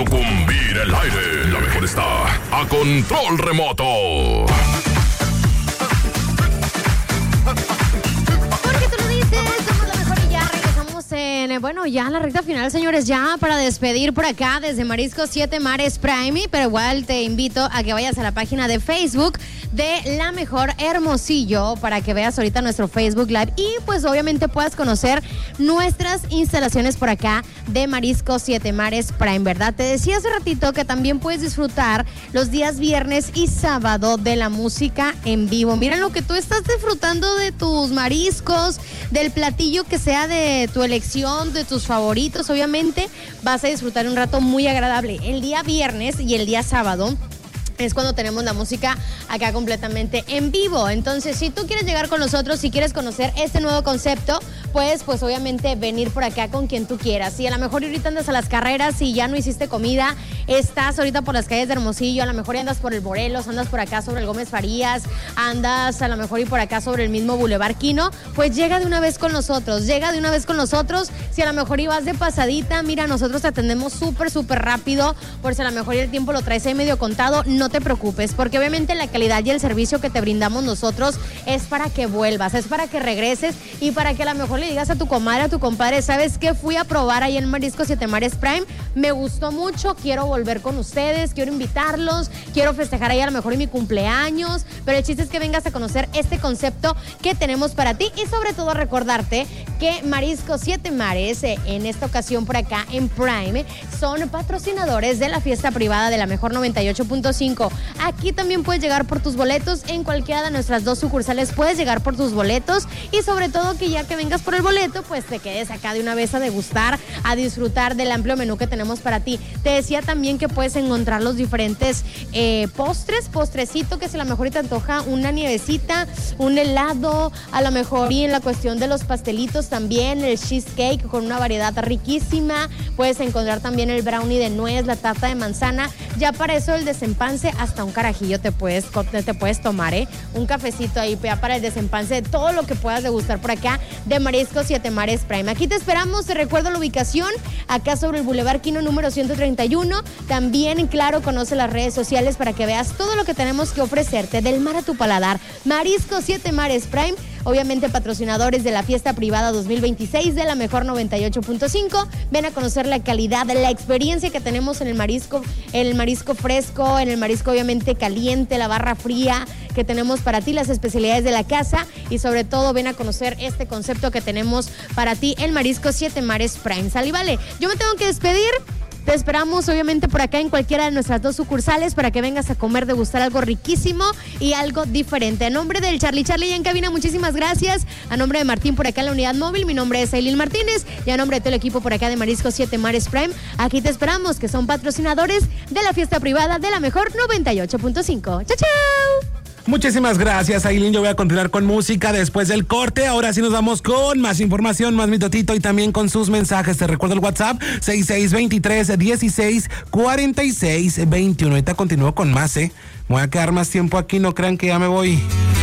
sucumbir el aire. La mejor está a control remoto. Porque tú lo dices, somos la mejor y ya regresamos ya la recta final, señores, ya para despedir por acá desde Mariscos 7 Mares Prime, pero igual te invito a que vayas a la página de Facebook de La Mejor Hermosillo para que veas ahorita nuestro Facebook Live y pues obviamente puedas conocer nuestras instalaciones por acá de Mariscos 7 Mares Prime, ¿verdad? Te decía hace ratito que también puedes disfrutar los días viernes y sábado de la música en vivo. Miren lo que tú estás disfrutando de tus mariscos, del platillo que sea de tu elección, de tus favoritos, obviamente vas a disfrutar un rato muy agradable. El día viernes y el día sábado es cuando tenemos la música acá completamente en vivo. Entonces, si tú quieres llegar con nosotros, si quieres conocer este nuevo concepto, pues obviamente venir por acá con quien tú quieras. Si a lo mejor ahorita andas a las carreras y ya no hiciste comida, estás ahorita por las calles de Hermosillo, a lo mejor andas por el Morelos, andas por acá sobre el Gómez Farías, andas a lo mejor y por acá sobre el mismo Boulevard Quino, pues llega de una vez con nosotros, Si a lo mejor ibas de pasadita, mira, nosotros te atendemos súper rápido, por si a lo mejor el tiempo lo traes ahí medio contado, no te preocupes, porque obviamente la calidad y el servicio que te brindamos nosotros es para que vuelvas, es para que regreses y para que a lo mejor le digas a tu comadre, a tu compadre, ¿sabes qué? Fui a probar ahí en Mariscos 7 Mares Prime, me gustó mucho, quiero volver con ustedes, quiero invitarlos, quiero festejar ahí a lo mejor en mi cumpleaños, pero el chiste es que vengas a conocer este concepto que tenemos para ti y sobre todo recordarte que Mariscos 7 Mares, en esta ocasión por acá en Prime, son patrocinadores de la fiesta privada de la Mejor 98.5. Aquí también puedes llegar por tus boletos, en cualquiera de nuestras dos sucursales puedes llegar por tus boletos y sobre todo que ya que vengas por el boleto, pues te quedes acá de una vez a degustar, a disfrutar del amplio menú que tenemos para ti. Te decía también que puedes encontrar los diferentes postrecito que si a lo mejor te antoja una nievecita, un helado, a lo mejor y en la cuestión de los pastelitos también, el cheesecake con una variedad riquísima, puedes encontrar también el brownie de nuez, la tarta de manzana, ya para eso el desempance, hasta un carajillo te puedes tomar, un cafecito ahí ya para el desempance de todo lo que puedas degustar por acá de Mariscos 7 Mares Prime. Aquí te esperamos, te recuerdo la ubicación, acá sobre el Boulevard Quino número 131, también claro, conoce las redes sociales para que veas todo lo que tenemos que ofrecerte, del mar a tu paladar. Mariscos 7 Mares Prime, obviamente patrocinadores de la fiesta privada 2026 de la Mejor 98.5. Ven a conocer la calidad, la experiencia que tenemos en el marisco fresco, en el marisco obviamente caliente, la barra fría que tenemos para ti, las especialidades de la casa y sobre todo ven a conocer este concepto que tenemos para ti, el Mariscos 7 Mares Prime. Sal y vale, yo me tengo que despedir. Te esperamos obviamente por acá en cualquiera de nuestras dos sucursales para que vengas a comer, degustar algo riquísimo y algo diferente. A nombre del Charlie ya en cabina, muchísimas gracias. A nombre de Martín por acá en la unidad móvil, mi nombre es Aileen Martínez y a nombre de todo el equipo por acá de Mariscos 7 Mares Prime, aquí te esperamos, que son patrocinadores de la fiesta privada de la Mejor 98.5. ¡Chao, chao! Muchísimas gracias, Aileen. Yo voy a continuar con música después del corte. Ahora sí nos vamos con más información, más mitotito y también con sus mensajes. Te recuerdo el WhatsApp 6623-1646-21. Ahorita continúo con más, Me voy a quedar más tiempo aquí, no crean que ya me voy.